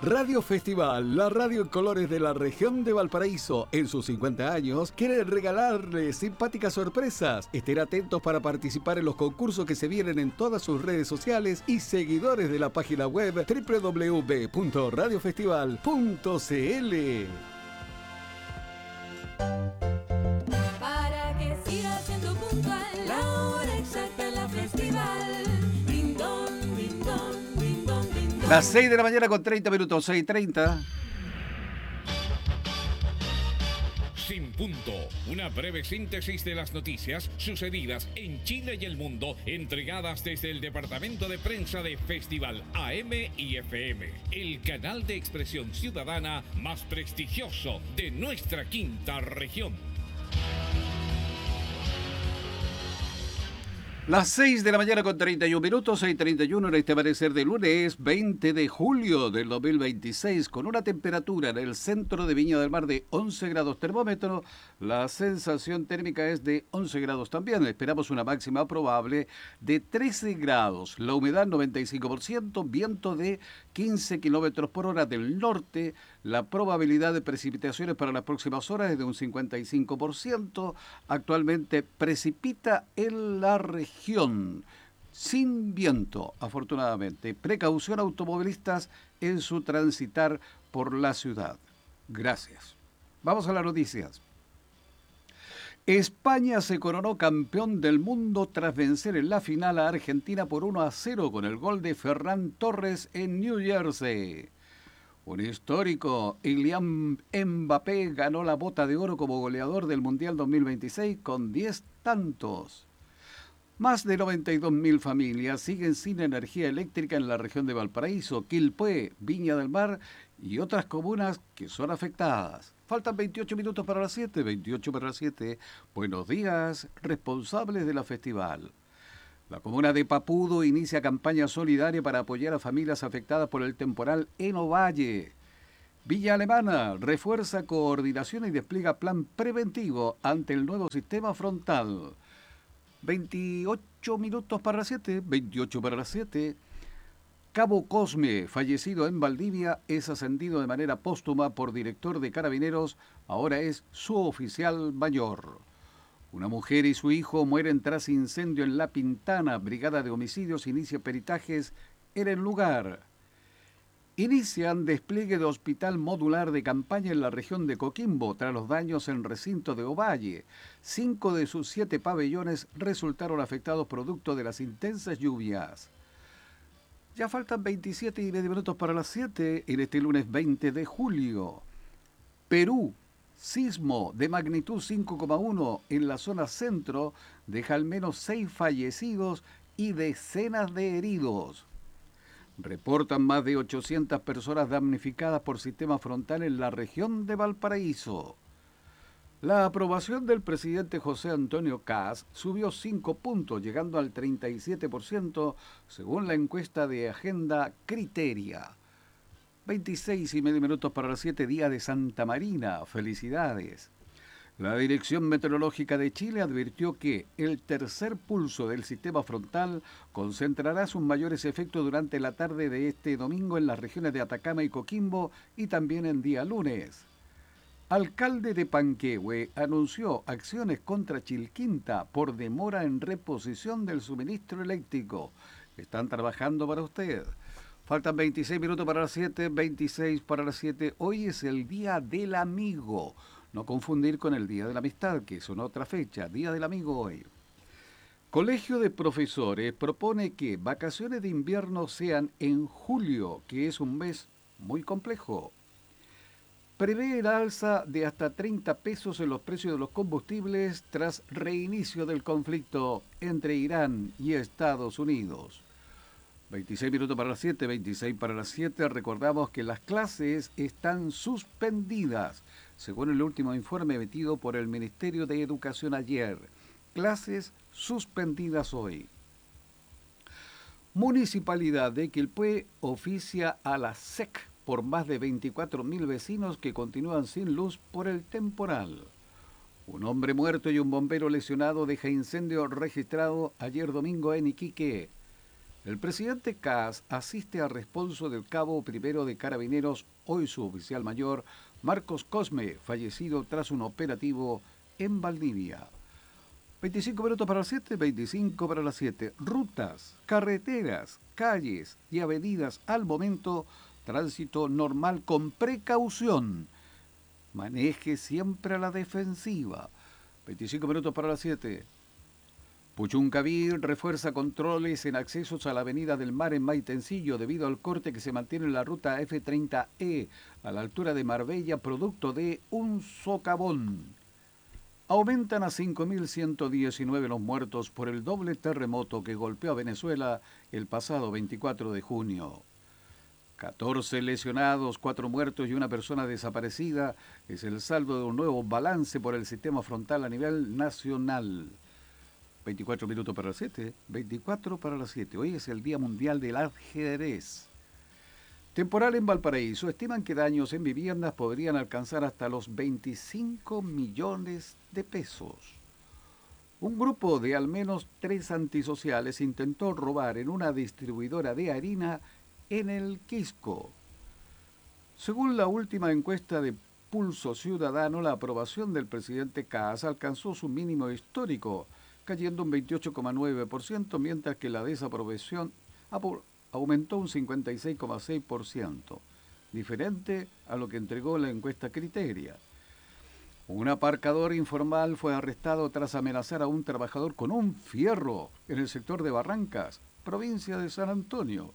Radio Festival, la radio en colores de la región de Valparaíso, en sus 50 años, quiere regalarles simpáticas sorpresas. Estén atentos para participar en los concursos que se vienen en todas sus redes sociales y seguidores de la página web www.radiofestival.cl. Para que siga siendo puntual la hora exacta en la festival. Ding dong, ding dong, ding dong, ding dong. Las 6 de la mañana con 30 minutos, 6:30. Sin punto, una breve síntesis de las noticias sucedidas en Chile y el mundo, entregadas desde el departamento de prensa de Festival AM y FM, el canal de expresión ciudadana más prestigioso de nuestra quinta región. Las 6 de la mañana con 31 minutos, 6:31 en este amanecer de lunes 20 de julio del 2026, con una temperatura en el centro de Viña del Mar de 11 grados termómetro. La sensación térmica es de 11 grados también. Esperamos una máxima probable de 13 grados. La humedad 95%, viento de 15 kilómetros por hora del norte. La probabilidad de precipitaciones para las próximas horas es de un 55%. Actualmente precipita en la región sin viento, afortunadamente. Precaución automovilistas en su transitar por la ciudad. Gracias. Vamos a las noticias. España se coronó campeón del mundo tras vencer en la final a Argentina por 1-0 con el gol de Ferran Torres en New Jersey. Un histórico, Kylian Mbappé ganó la Bota de Oro como goleador del Mundial 2026 con 10 tantos. Más de 92.000 familias siguen sin energía eléctrica en la región de Valparaíso, Quilpué, Viña del Mar y otras comunas que son afectadas. Faltan 28 minutos para las 7, 28 para las 7. Buenos días, responsables de la festival. La comuna de Papudo inicia campaña solidaria para apoyar a familias afectadas por el temporal en Ovalle. Villa Alemana refuerza coordinación y despliega plan preventivo ante el nuevo sistema frontal. 28 minutos para las 7, 28 para las 7. Cabo Cosme, fallecido en Valdivia, es ascendido de manera póstuma por director de Carabineros, ahora es suboficial mayor. Una mujer y su hijo mueren tras incendio en La Pintana. Brigada de Homicidios inicia peritajes en el lugar. Inician despliegue de hospital modular de campaña en la región de Coquimbo tras los daños en recinto de Ovalle. 5 de sus 7 pabellones resultaron afectados producto de las intensas lluvias. Ya faltan 27 y medio minutos para las 7 en este lunes 20 de julio. Perú, sismo de magnitud 5,1 en la zona centro deja al menos 6 fallecidos y decenas de heridos. Reportan más de 800 personas damnificadas por sistema frontal en la región de Valparaíso. La aprobación del presidente José Antonio Kast subió 5 puntos, llegando al 37%, según la encuesta de Agenda Criteria. 26 y medio minutos para las 7, día de Santa Marina. Felicidades. La Dirección Meteorológica de Chile advirtió que el tercer pulso del sistema frontal concentrará sus mayores efectos durante la tarde de este domingo en las regiones de Atacama y Coquimbo y también en día lunes. Alcalde de Panquehue anunció acciones contra Chilquinta por demora en reposición del suministro eléctrico. Están trabajando para usted. Faltan 26 minutos para las 7, 26 para las 7. Hoy es el Día del Amigo. No confundir con el Día de la Amistad, que es una otra fecha. Día del Amigo hoy. Colegio de Profesores propone que vacaciones de invierno sean en julio, que es un mes muy complejo. Prevé el alza de hasta 30 pesos en los precios de los combustibles tras reinicio del conflicto entre Irán y Estados Unidos. 26 minutos para las 7, 26 para las 7. Recordamos que las clases están suspendidas, según el último informe emitido por el Ministerio de Educación ayer. Clases suspendidas hoy. Municipalidad de Quilpué oficia a la SEC por más de 24.000 vecinos que continúan sin luz por el temporal. Un hombre muerto y un bombero lesionado deja incendio registrado ayer domingo en Iquique. El presidente Kaas asiste a responso del cabo primero de Carabineros, hoy su oficial mayor, Marcos Cosme, fallecido tras un operativo en Valdivia. 25 minutos para las 7, 25 para las 7. Rutas, carreteras, calles y avenidas al momento, tránsito normal con precaución. Maneje siempre a la defensiva. 25 minutos para las 7. Puchuncaví refuerza controles en accesos a la Avenida del Mar en Maitencillo debido al corte que se mantiene en la ruta F30E a la altura de Marbella, producto de un socavón. Aumentan a 5.119 los muertos por el doble terremoto que golpeó a Venezuela el pasado 24 de junio. 14 lesionados, 4 muertos y una persona desaparecida es el saldo de un nuevo balance por el sistema frontal a nivel nacional. 24 minutos para las 7, 24 para las 7. Hoy es el Día Mundial del Ajedrez. Temporal en Valparaíso. Estiman que daños en viviendas podrían alcanzar hasta los 25 millones de pesos. Un grupo de al menos 3 antisociales intentó robar en una distribuidora de harina en el Quisco. Según la última encuesta de Pulso Ciudadano, la aprobación del presidente Kaas alcanzó su mínimo histórico, cayendo un 28,9%, mientras que la desaprobación aumentó un 56,6%, diferente a lo que entregó la encuesta Criteria. Un aparcador informal fue arrestado tras amenazar a un trabajador con un fierro en el sector de Barrancas, provincia de San Antonio.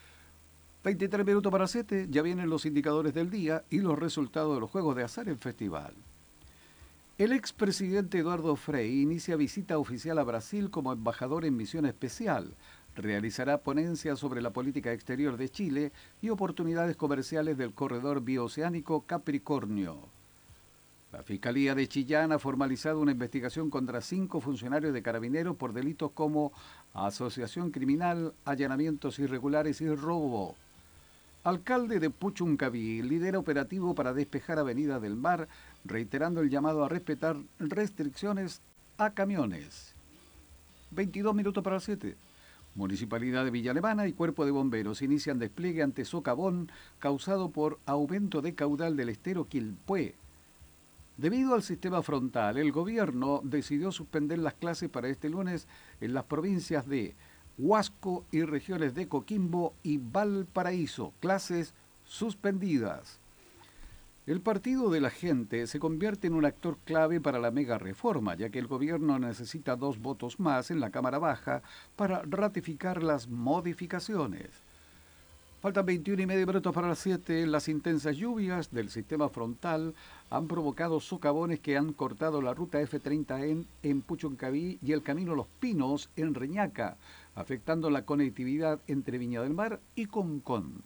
23 minutos para 7, ya vienen los indicadores del día y los resultados de los juegos de azar en festival. El expresidente Eduardo Frei inicia visita oficial a Brasil como embajador en misión especial. Realizará ponencias sobre la política exterior de Chile y oportunidades comerciales del corredor bioceánico Capricornio. La Fiscalía de Chillán ha formalizado una investigación contra 5 funcionarios de Carabineros por delitos como asociación criminal, allanamientos irregulares y robo. Alcalde de Puchuncaví lidera operativo para despejar Avenida del Mar, reiterando el llamado a respetar restricciones a camiones. 22 minutos para las 7. Municipalidad de Villa Alemana y Cuerpo de Bomberos inician despliegue ante socavón causado por aumento de caudal del estero Quilpué. Debido al sistema frontal, el gobierno decidió suspender las clases para este lunes en las provincias de Huasco y regiones de Coquimbo y Valparaíso, clases suspendidas. El Partido de la Gente se convierte en un actor clave para la mega reforma, ya que el gobierno necesita 2 votos más en la Cámara Baja para ratificar las modificaciones. Faltan 21 y medio minutos para las 7. Las intensas lluvias del sistema frontal han provocado socavones que han cortado la ruta F30 en Puchuncaví y el camino Los Pinos en Reñaca, afectando la conectividad entre Viña del Mar y Concón.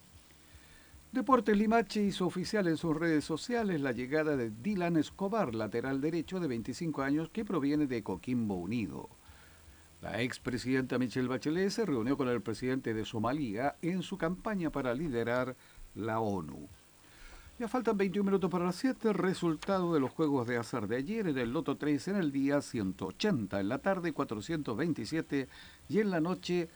Deportes Limache hizo oficial en sus redes sociales la llegada de Dylan Escobar, lateral derecho de 25 años que proviene de Coquimbo Unido. La expresidenta Michelle Bachelet se reunió con el presidente de Somalia en su campaña para liderar la ONU. Ya faltan 21 minutos para las 7. Resultado de los juegos de azar de ayer: en el Loto 3 en el día 180, en la tarde 427 y en la noche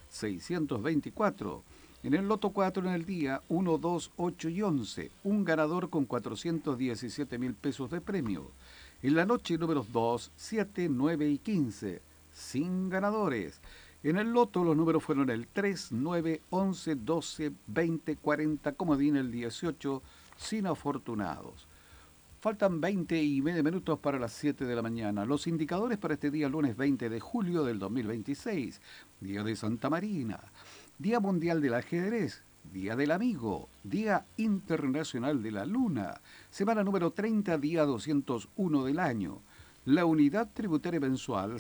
624. En el Loto 4 en el día 1, 2, 8 y 11, un ganador con 417.000 pesos de premio. En la noche números 2, 7, 9 y 15, sin ganadores. En el Loto los números fueron el 3, 9, 11, 12, 20, 40, comodín el 18, sin afortunados. Faltan 20 y medio minutos para las 7 de la mañana. Los indicadores para este día lunes 20 de julio del 2026, día de Santa Marina, Día Mundial del Ajedrez, Día del Amigo, Día Internacional de la Luna, semana número 30, día 201 del año. La unidad tributaria mensual,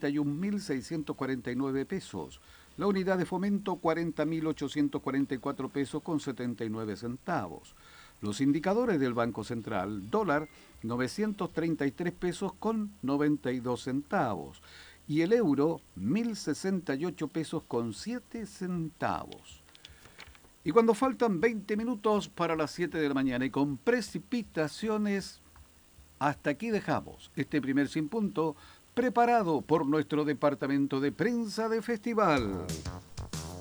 71.649 pesos. La unidad de fomento, 40.844 pesos con 79 centavos. Los indicadores del Banco Central: dólar, 933 pesos con 92 centavos. Y el euro, 1.068 pesos con 7 centavos. Y cuando faltan 20 minutos para las 7 de la mañana y con precipitaciones, hasta aquí dejamos este primer Sin Punto, preparado por nuestro departamento de prensa de festival.